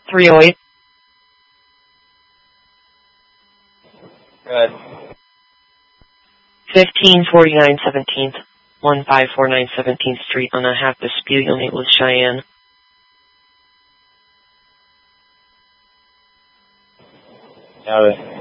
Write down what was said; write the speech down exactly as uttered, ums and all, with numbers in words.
three oh eight. Good. fifteen forty-nine seventeenth. one five four nine seventeenth Street on a half dispute unit with Cheyenne. Got it.